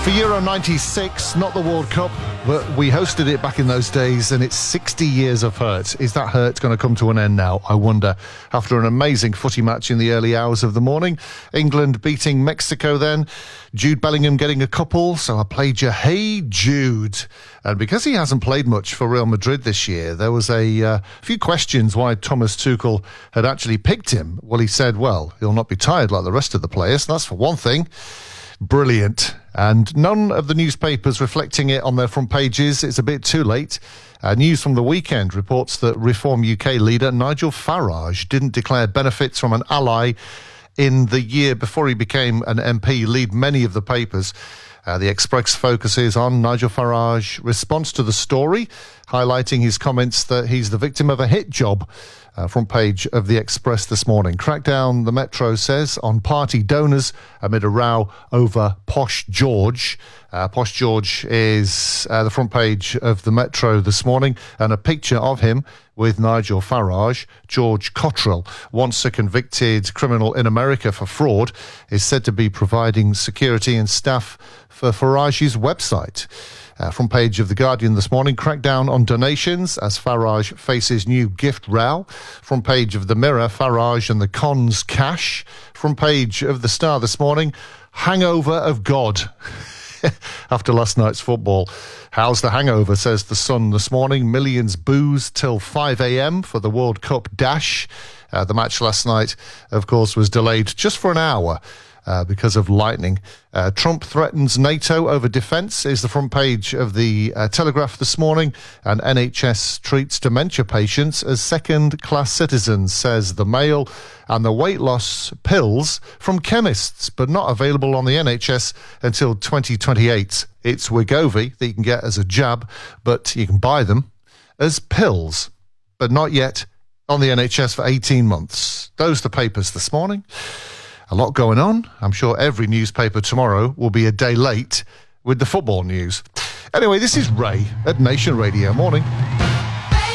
For Euro 96, not the World Cup, but we hosted it back in those days, and it's 60 years of hurt. Is that hurt going to come to an end now, I wonder? After an amazing footy match in the early hours of the morning, England beating Mexico then, Jude Bellingham getting a couple, so I played you Hey Jude. And because he hasn't played much for Real Madrid this year, there was a few questions why Thomas Tuchel had actually picked him. Well, he said, well, he'll not be tired like the rest of the players, that's for one thing. Brilliant. And none of the newspapers reflecting it on their front pages. It's a bit too late. News from the weekend reports that Reform UK leader Nigel Farage didn't declare benefits from an ally in the year before he became an MP, lead many of the papers. The Express focuses on Nigel Farage's response to the story, highlighting his comments that he's the victim of a hit job. Front page of the Express this morning. Crackdown, the Metro says, on party donors amid a row over Posh George. Posh George is the front page of the Metro this morning, and a picture of him with Nigel Farage. George Cottrell, once a convicted criminal in America for fraud, is said to be providing security and staff for Farage's website. Front page of The Guardian this morning, crackdown on donations as Farage faces new gift row. Front page of The Mirror, Farage and the cons cash. Front page of The Star this morning, hangover of God. After last night's football. How's the hangover, says The Sun this morning. Millions booze till 5 a.m. for the World Cup dash. The match last night, of course, was delayed just for an hour. Because of lightning. Trump threatens NATO over defence is the front page of the Telegraph this morning, and NHS treats dementia patients as second-class citizens, says the Mail, and the weight loss pills from chemists, but not available on the NHS until 2028. It's Wegovy that you can get as a jab, but you can buy them as pills, but not yet on the NHS for 18 months. Those are the papers this morning. A lot going on. I'm sure every newspaper tomorrow will be a day late with the football news. Anyway, this is Ray at Nation Radio. Morning.